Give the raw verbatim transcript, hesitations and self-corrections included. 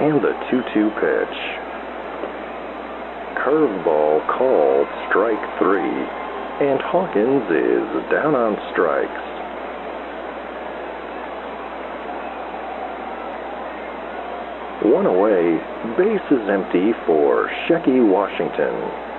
And the two two pitch. Curveball called strike three, and Hawkins is down on strikes. One away, base is empty for Shecky Washington.